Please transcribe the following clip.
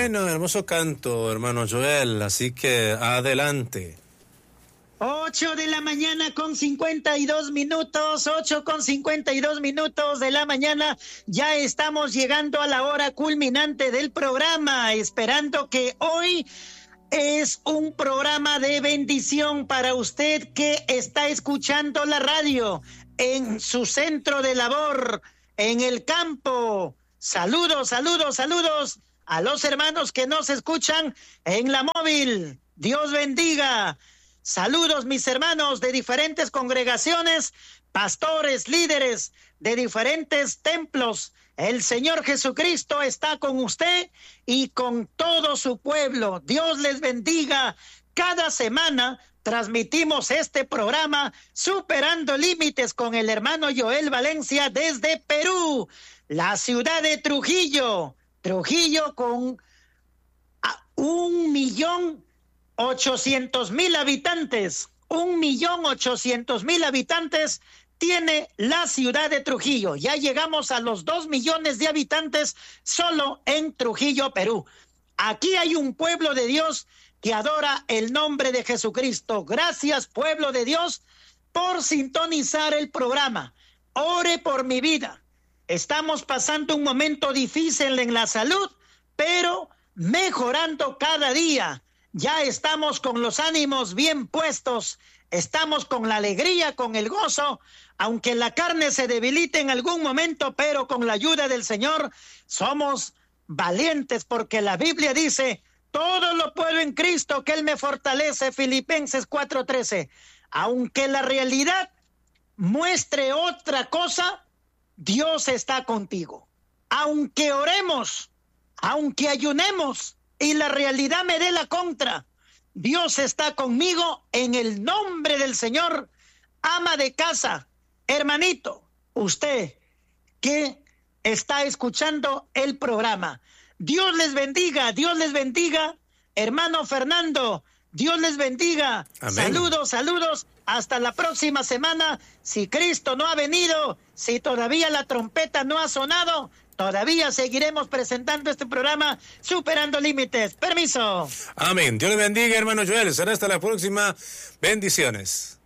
Bueno, hermoso canto, hermano Joel, así que adelante. 8 de la mañana con 52 minutos, 8 con 52 minutos de la mañana, ya estamos llegando a la hora culminante del programa, esperando que hoy es un programa de bendición para usted que está escuchando la radio en su centro de labor, en el campo. Saludos, saludos, saludos a los hermanos que nos escuchan en la móvil. Dios bendiga. Saludos, mis hermanos de diferentes congregaciones, pastores, líderes de diferentes templos. El Señor Jesucristo está con usted y con todo su pueblo. Dios les bendiga. Cada semana transmitimos este programa Superando Límites con el hermano Joel Valencia desde Perú, la ciudad de Trujillo. Trujillo con 1.800.000 habitantes. 1.800.000 habitantes tiene la ciudad de Trujillo. Ya llegamos a los 2 millones de habitantes solo en Trujillo, Perú. Aquí hay un pueblo de Dios que adora el nombre de Jesucristo. Gracias, pueblo de Dios, por sintonizar el programa. Ore por mi vida. Estamos pasando un momento difícil en la salud, pero mejorando cada día. Ya estamos con los ánimos bien puestos, estamos con la alegría, con el gozo, aunque la carne se debilite en algún momento, pero con la ayuda del Señor somos valientes, porque la Biblia dice, todo lo puedo en Cristo que Él me fortalece, Filipenses 4:13. Aunque la realidad muestre otra cosa, Dios está contigo. Aunque oremos, aunque ayunemos, y la realidad me dé la contra, Dios está conmigo en el nombre del Señor. Ama de casa, hermanito, usted que está escuchando el programa, Dios les bendiga, hermano Fernando, Dios les bendiga. Amén. Saludos, saludos, hasta la próxima semana. Si Cristo no ha venido, si todavía la trompeta no ha sonado, todavía seguiremos presentando este programa Superando Límites. Permiso. Amén. Dios le bendiga, hermano Joel. Será hasta la próxima. Bendiciones.